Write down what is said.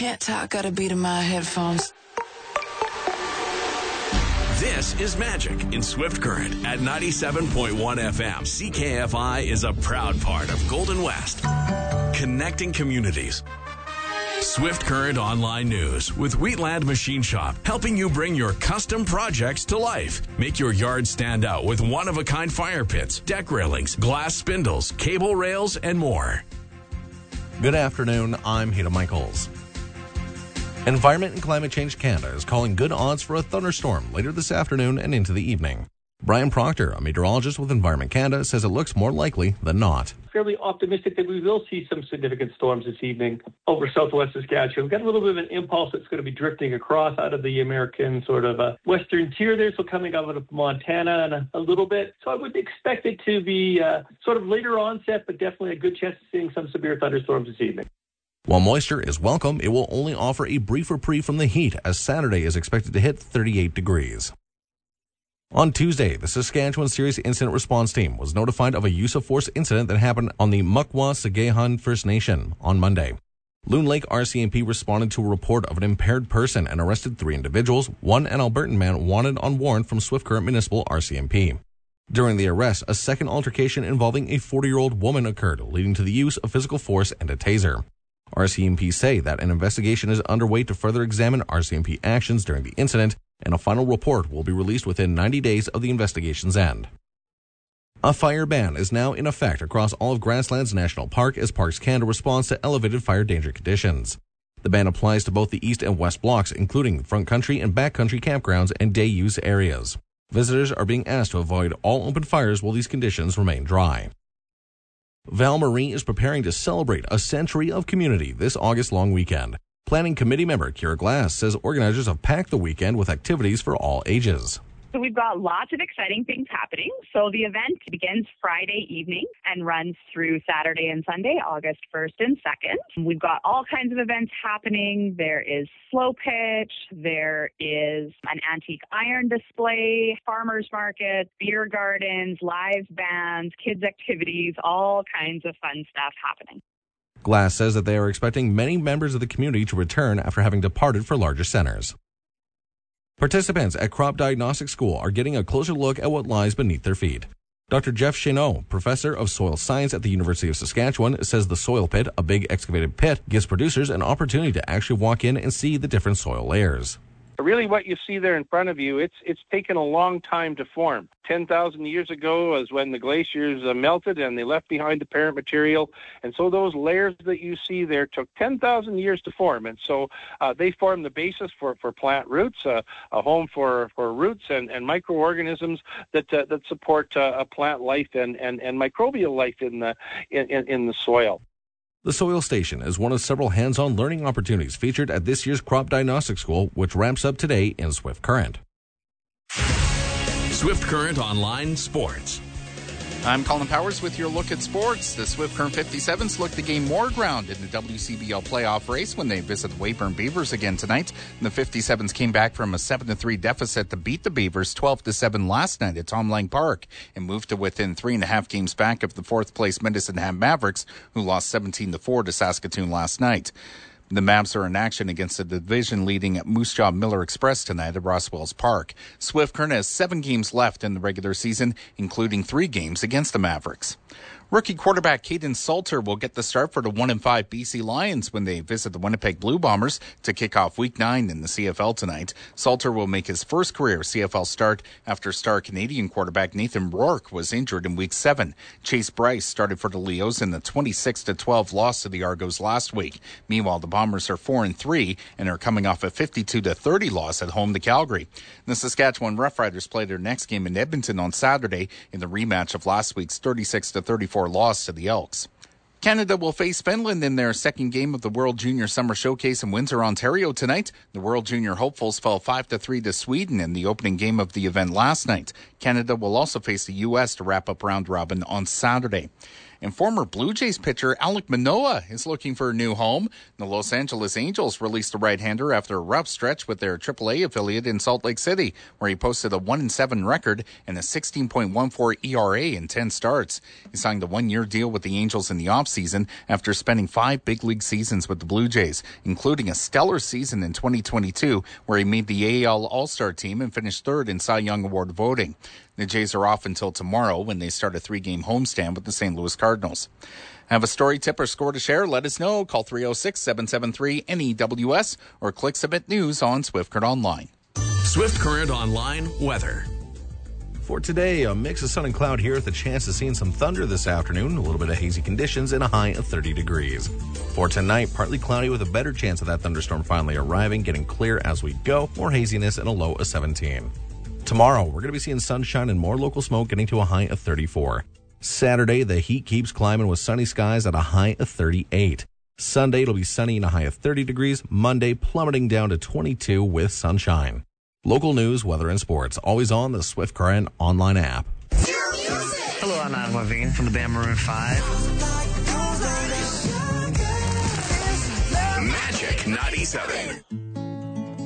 Can't talk, got a beat in my headphones. This is Magic in Swift Current at 97.1 FM. CKFI is a proud part of Golden West, connecting communities. Swift Current Online News with Wheatland Machine Shop, helping you bring your custom projects to life. Make your yard stand out with one-of-a-kind fire pits, deck railings, glass spindles, cable rails, and more. Good afternoon, I'm Hita Michaels. Environment and Climate Change Canada is calling good odds for a thunderstorm later this afternoon and into the evening. Brian Proctor, a meteorologist with Environment Canada, says it looks more likely than not. Fairly optimistic that we will see some significant storms this evening over southwest Saskatchewan. We've got a little bit of an impulse that's going to be drifting across out of the American sort of western tier there, so coming out of Montana and a little bit. So I would expect it to be sort of later onset, but definitely a good chance of seeing some severe thunderstorms this evening. While moisture is welcome, it will only offer a brief reprieve from the heat, as Saturday is expected to hit 38 degrees. On Tuesday, the Saskatchewan Serious Incident Response Team was notified of a use-of-force incident that happened on the Mukwah-Sagehun First Nation on Monday. Loon Lake RCMP responded to a report of an impaired person and arrested 3 individuals, one an Albertan man wanted on warrant from Swift Current Municipal RCMP. During the arrest, a second altercation involving a 40-year-old woman occurred, leading to the use of physical force and a taser. RCMP say that an investigation is underway to further examine RCMP actions during the incident, and a final report will be released within 90 days of the investigation's end. A fire ban is now in effect across all of Grasslands National Park as Parks Canada responds to elevated fire danger conditions. The ban applies to both the east and west blocks, including front country and back country campgrounds and day use areas. Visitors are being asked to avoid all open fires while these conditions remain dry. Val Marie is preparing to celebrate a century of community this August long weekend. Planning committee member Kira Glass says organizers have packed the weekend with activities for all ages. So we've got lots of exciting things happening. So the event begins Friday evening and runs through Saturday and Sunday, August 1st and 2nd. We've got all kinds of events happening. There is slow pitch. There is an antique iron display, farmers market, beer gardens, live bands, kids activities, all kinds of fun stuff happening. Glass says that they are expecting many members of the community to return after having departed for larger centers. Participants at Crop Diagnostic School are getting a closer look at what lies beneath their feet. Dr. Jeff Cheneau, professor of soil science at the University of Saskatchewan, says the soil pit, a big excavated pit, gives producers an opportunity to actually walk in and see the different soil layers. Really what you see there in front of you, it's taken a long time to form. 10,000 years ago is when the glaciers melted and they left behind the parent material. And so those layers that you see there took 10,000 years to form. And so they form the basis for plant roots, a home for roots and microorganisms that support plant life and microbial life in the soil. The Soil Station is one of several hands-on learning opportunities featured at this year's Crop Diagnostic School, which ramps up today in Swift Current. Swift Current Online Sports. I'm Colin Powers with your look at sports. The Swift Current 57s look to gain more ground in the WCBL playoff race when they visit the Weyburn Beavers again tonight. And the 57s came back from a 7-3 deficit to beat the Beavers 12-7 last night at Tom Lang Park and moved to within 3.5 games back of the fourth-place Medicine Hat Mavericks, who lost 17-4 to Saskatoon last night. The Mavs are in action against the division-leading Moose Jaw Miller Express tonight at Rosswells Park. Swift Current has 7 games left in the regular season, including 3 games against the Mavericks. Rookie quarterback Caden Salter will get the start for the 1-5 BC Lions when they visit the Winnipeg Blue Bombers to kick off Week 9 in the CFL tonight. Salter will make his first career CFL start after star Canadian quarterback Nathan Rourke was injured in Week 7. Chase Bryce started for the Leos in the 26-12 loss to the Argos last week. Meanwhile, the Bombers are 4-3 and are coming off a 52-30 loss at home to Calgary. The Saskatchewan Roughriders play their next game in Edmonton on Saturday in the rematch of last week's 36-34 loss to the Elks. Canada will face Finland in their second game of the World Junior Summer Showcase in Windsor, Ontario tonight. The World Junior hopefuls fell 5-3 to Sweden in the opening game of the event last night. Canada will also face the U.S. to wrap up round robin on Saturday. And former Blue Jays pitcher Alek Manoah is looking for a new home. The Los Angeles Angels released the right-hander after a rough stretch with their AAA affiliate in Salt Lake City, where he posted a 1-7 record and a 16.14 ERA in 10 starts. He signed a one-year deal with the Angels in the offseason after spending 5 big league seasons with the Blue Jays, including a stellar season in 2022, where he made the AL All-Star team and finished third in Cy Young Award voting. The Jays are off until tomorrow when they start a 3-game homestand with the St. Louis Cardinals. Have a story, tip, or score to share? Let us know. Call 306-773-NEWS or click Submit News on Swift Current Online. Swift Current Online weather. For today, a mix of sun and cloud here with a chance of seeing some thunder this afternoon, a little bit of hazy conditions, and a high of 30 degrees. For tonight, partly cloudy with a better chance of that thunderstorm finally arriving, getting clear as we go, more haziness and a low of 17. Tomorrow, we're going to be seeing sunshine and more local smoke, getting to a high of 34. Saturday, the heat keeps climbing with sunny skies at a high of 38. Sunday, it'll be sunny and a high of 30 degrees. Monday, plummeting down to 22 with sunshine. Local news, weather, and sports, always on the Swift Current online app. Hello, I'm Adam Levine from the band Maroon 5. Magic 97.